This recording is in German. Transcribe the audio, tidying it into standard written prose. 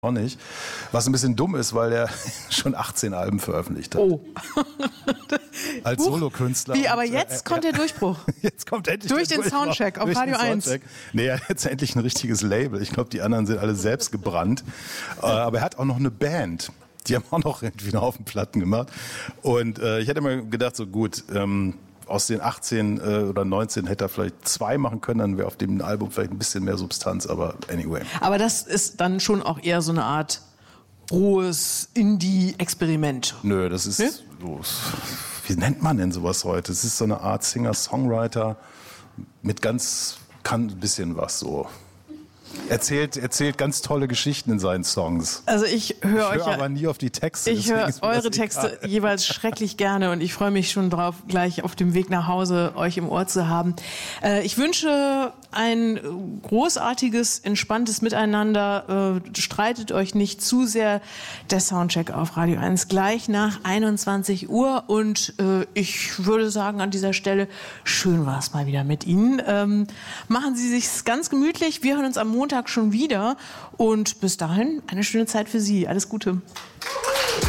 auch nicht. Was ein bisschen dumm ist, weil er schon 18 Alben veröffentlicht hat. Oh. Als Solokünstler. Wie, aber jetzt kommt der Durchbruch. Jetzt kommt endlich durch den Soundcheck auf Radio 1. Nee, er hat jetzt endlich ein richtiges Label. Ich glaube, die anderen sind alle selbst gebrannt. Aber er hat auch noch eine Band. Die haben auch noch irgendwie einen Haufen Platten gemacht. Und ich hätte mir gedacht, so gut, aus den 18 oder 19 hätte er vielleicht 2 machen können, dann wäre auf dem Album vielleicht ein bisschen mehr Substanz, aber anyway. Aber das ist dann schon auch eher so eine Art rohes Indie-Experiment. Nö, das ist so, wie nennt man denn sowas heute? Es ist so eine Art Singer-Songwriter mit kann ein bisschen was so. Erzählt ganz tolle Geschichten in seinen Songs. Also ich höre aber nie auf die Texte. Ich höre eure Texte jeweils schrecklich gerne und ich freue mich schon drauf, gleich auf dem Weg nach Hause euch im Ohr zu haben. Ich wünsche ein großartiges, entspanntes Miteinander. Streitet euch nicht zu sehr. Der Soundcheck auf Radio 1 gleich nach 21 Uhr und ich würde sagen an dieser Stelle, schön war es mal wieder mit Ihnen. Machen Sie sich's ganz gemütlich. Wir hören uns am Montag schon wieder und bis dahin eine schöne Zeit für Sie. Alles Gute.